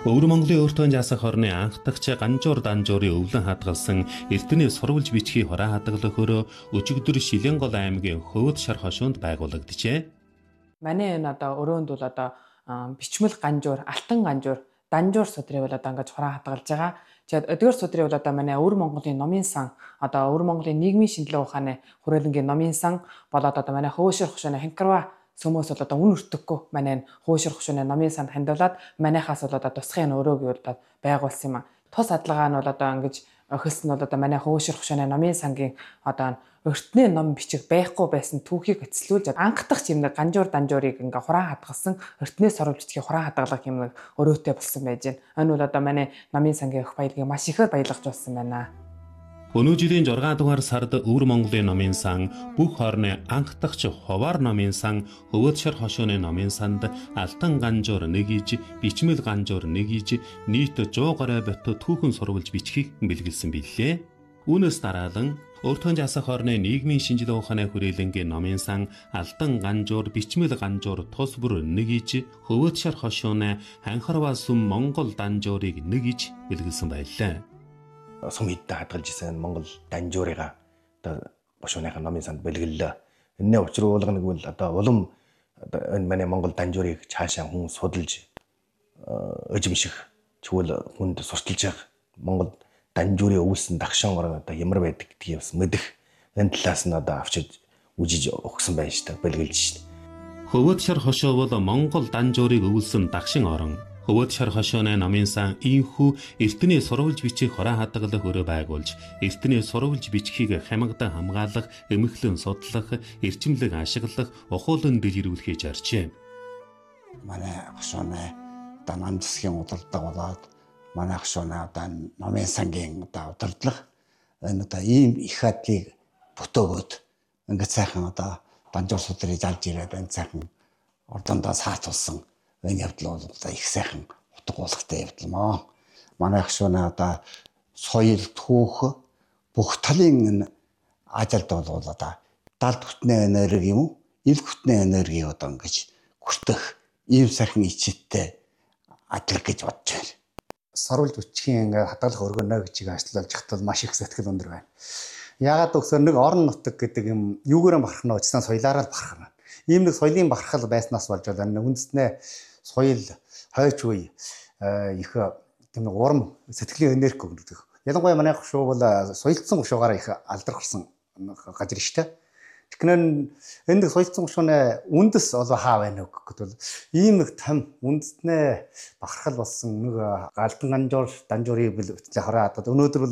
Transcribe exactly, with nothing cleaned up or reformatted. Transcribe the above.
Өвөр Монголын өөртөө жасах орны анх дахь ганжуур данжуурын өвлөн хадгалсан эрдэнэ сурвалж бичгийн хороо хадгалах өрөө өчигдөр Шилэнгол аймгийн Хөвөд шар хошуунд байгуулагджээ. Манай энэ одоо өрөөнд бол одоо бичмэл ганжуур, алтан ганжуур, данжуур судрыг бол одоо ингэж хороо хадгалж байгаа. Тэгээд эдгээр судрыг бол одоо манай Өвөр Монголын номын сан, одоо Өвөр Монголын нийгмийн шинжилгээ ухааны хүрээлэнгийн номын сан болоод одоо манай Хөвөд шар хошууны Ханкарва сөмөөс бол одоо үн өртөггүй манай энэ Хөвөд шар хошууны номын санд хандуулаад манайхаас бол одоо тусгын өрөөг бол байгуулсан юм а. Тус адлагаа нь бол одоо ингэж охилсон нь бол одоо манай Хөвөд шар хошууны номын сангийн одоо өртний ном бичих байхгүй байсан түүхийг эцэлүүлж анх дахь юм нэг ганжуур данжуурыг ингээ хураа хадгалсан өртний сурвалж бичгийн хураа хадгалах юм нэг өрөөтэй болсон байж байна. Энэ бол одоо манай номын сангийн өх баялагийг маш ихээр баялагч болсон байна. Өнөө жилийн жургаан дугаар сард Өвөр Монголын номын сан, бүх орны анх дахь Ховаар номын сан, Хөвөд шар хошууны номын санд алтан ганжуур нэг иж, бичмэл ганжуур нэг иж, нийт сто гаруй бот түүхэн сурвалж бичгийг бэлгэлсэн билээ. Үүнээс дараалан өөртөө жасах орны нийгмийн шинжилгээ ухааны хүрээлэнгийн номын сан, алтан ганжуур, бичмэл ганжуур тус бүр нэг иж, Хөвөд шар хошууны Ханкарва сүм Монгол данжуурыг нэг иж бэлгэлсэн байлаа. Сум хидтэй хадгалж исэн Монгол данжуурыга одоо бошууныхаа номын санд бэлгэллээ. Энэний учир уулга нэг бол одоо улам энэ манай Монгол данжуурыг цаашаа хүн судалж өжимших чигвэл хүнд сурталж явах Монгол данжуурын өвлсөн дагшин орон одоо ямар байдаг гэдгийг бас мэдэх энэ талаас нь одоо авчиж үжиж өгсөн байна шүү дээ, бэлгэлж шүү дээ. Хөвөд шар хошуу бол Монгол данжуурыг өвлсөн дагшин орон. Хөвөд шар хошууны номын сан ийхүү эртний сурвалж бичих хороо хадгалах өрөө байгуулж, эртний сурвалж бичгийг хамгадан хамгаалах, эмхлэн судлах, эрчимлэг ашиглах, ухуулан дэлгэрүүлэхийг зарчээ. Манай хошууны одоо ном засгийн удирдаг болоод манай хошууны одоо номын сангийн одоо удирдлага энэ одоо ийм их хадлыг бүтөөгөөд ингээд сайхан одоо данжуур судрыг залж ирээд энэ сайхан ордондоо саатуулсан энэ явдал бол одоо их сайхан утга уулгатай явдал маа. Манай хошууны одоо соёл түүх бүх талын ажилд бол одоо далд бүтний энерги юм уу? Ил бүтний энерги одоо ингэж хүртэх ийм сайхан ичэттэй адлаг гэж бодож байна. Сурвалж бичгийн ингээ хадгалах өргөнөө гэж ажиллаж хатвал маш их сэтгэл өндөр байна. Яагаад гэвэл нэг орон нутаг гэдэг юм юугаараа бахарх нь очсон соёлаараа бахархна. Ийм нэг соёлын бахархал байснаас болж байна. Үндэснээ соёл хойч үе их тийм нэг урам сэтгэлийн энерги өгдөг. Ялангуяа манай хошуу бол соёлцсон хошуугаараа их алдархсан газар шүү дээ. Тэгэхээр энэ соёлцсон хошууны үндэс одоо хаа байна вэ гэхэд бол ийм нэг там үндэснээ бахархал болсон нэг галдан ганжуур данжуурыг бэлтгэл хороо хадаад өнөөдөр бол